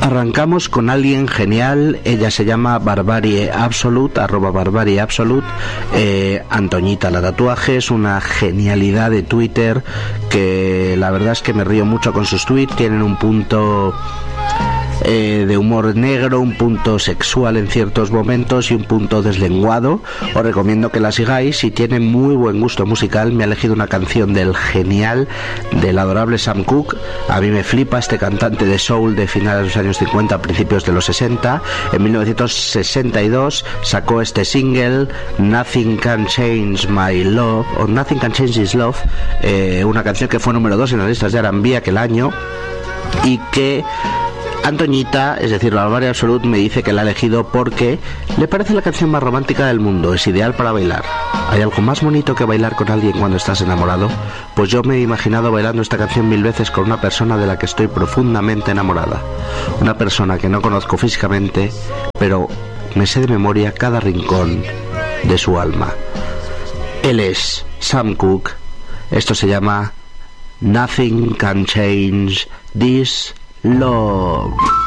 Arrancamos con alguien genial. Ella se llama Barbarie Absolute, @Barbarie Absolute. Antoñita la tatuaje, es una genialidad de Twitter, que la verdad es que me río mucho con sus tweets. Tienen un punto de humor negro, un punto sexual en ciertos momentos y un punto deslenguado. Os recomiendo que la sigáis. Y tiene muy buen gusto musical. Me ha elegido una canción del genial, del adorable Sam Cooke. A mí me flipa este cantante de soul de finales de los años 50, principios de los 60. En 1962 sacó este single, Nothing Can Change My Love, o Nothing Can Change His Love, una canción que fue número 2 en las listas de R&B aquel año, y que Antoñita, es decir, la Barbarie Absolute, me dice que la ha elegido porque le parece la canción más romántica del mundo. Es ideal para bailar. ¿Hay algo más bonito que bailar con alguien cuando estás enamorado? Pues yo me he imaginado bailando esta canción 1000 veces con una persona de la que estoy profundamente enamorada. Una persona que no conozco físicamente, pero me sé de memoria cada rincón de su alma. Él es Sam Cooke. Esto se llama Nothing Can Change This Love.